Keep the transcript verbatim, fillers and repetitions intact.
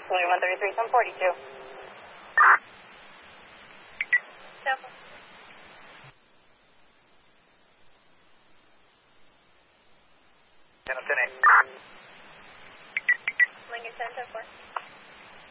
Louis one thirty-three, seven forty-two. Tampa. ten ten eight. Lincoln ten ten four.